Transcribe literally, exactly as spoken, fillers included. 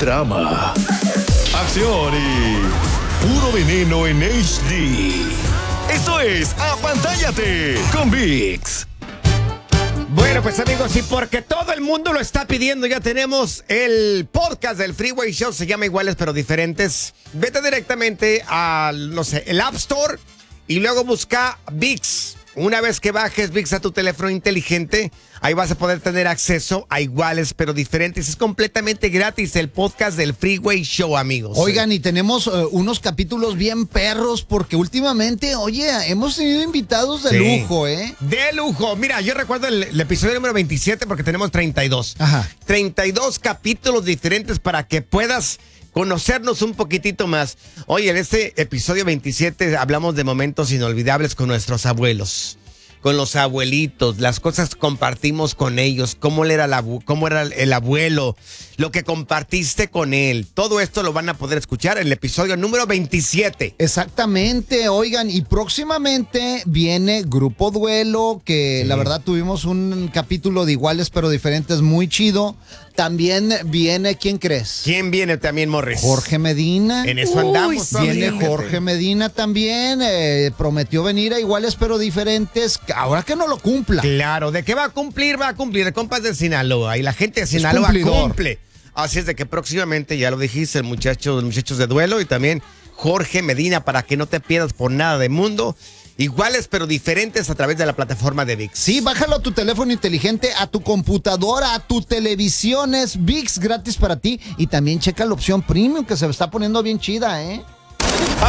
drama, acción y puro veneno en H D. Esto es Apantállate con ViX. Bueno, pues amigos, y porque todo el mundo lo está pidiendo, ya tenemos el podcast del Freeway Show, se llama Iguales pero Diferentes. Vete directamente al, no sé, el App Store y luego busca ViX. Una vez que bajes ViX a tu teléfono inteligente, ahí vas a poder tener acceso a Iguales pero Diferentes. Es completamente gratis el podcast del Freeway Show, amigos. Oigan, y tenemos uh, unos capítulos bien perros porque últimamente, oye, hemos tenido invitados de Sí. lujo, ¿eh? De lujo. Mira, yo recuerdo el, el episodio número veintisiete porque tenemos treinta y dos. Ajá. treinta y dos capítulos diferentes para que puedas conocernos un poquitito más. Oye, en este episodio veintisiete hablamos de momentos inolvidables con nuestros abuelos, con los abuelitos, las cosas que compartimos con ellos, cómo era, el abu- cómo era el abuelo, lo que compartiste con él. Todo esto lo van a poder escuchar en el episodio número veintisiete. Exactamente, oigan, y próximamente viene Grupo Duelo, que Sí. la verdad tuvimos un capítulo de Iguales pero Diferentes muy chido. También viene, ¿quién crees? ¿Quién viene también, Morris? Jorge Medina. En eso andamos. Sí, viene todavía. Jorge Medina también, eh, prometió venir a Iguales pero Diferentes, ahora que no lo cumpla. Claro, ¿de qué va a cumplir? Va a cumplir, de compas de Sinaloa. Y la gente de Sinaloa cumplidor. cumple. Así es de que próximamente, ya lo dijiste, el muchacho, los muchachos de Duelo y también Jorge Medina, para que no te pierdas por nada de mundo. Iguales pero diferentes a través de la plataforma de ViX. Sí, bájalo a tu teléfono inteligente, a tu computadora, a tu televisión, es ViX gratis para ti. Y también checa la opción premium que se está poniendo bien chida, ¿eh?